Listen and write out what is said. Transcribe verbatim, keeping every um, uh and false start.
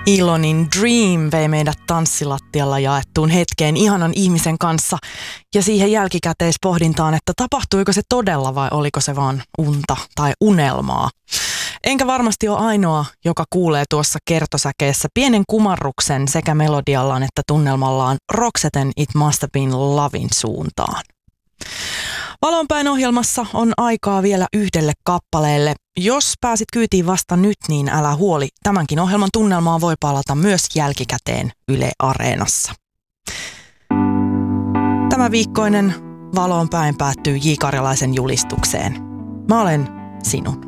Ilonin Dream vei meidät tanssilattialla jaettuun hetkeen ihanan ihmisen kanssa ja siihen jälkikäteispohdintaan, että tapahtuiko se todella vai oliko se vaan unta tai unelmaa. Enkä varmasti ole ainoa, joka kuulee tuossa kertosäkeessä pienen kumarruksen sekä melodiallaan että tunnelmallaan Roxeten It Must Have Been Lovin suuntaan. Valonpäin ohjelmassa on aikaa vielä yhdelle kappaleelle. Jos pääsit kyytiin vasta nyt, niin älä huoli. Tämänkin ohjelman tunnelmaan voi palata myös jälkikäteen Yle Areenassa. Tämä viikkoinen Valonpäin päättyy J. Karjalaisen julistukseen. Mä olen sinun.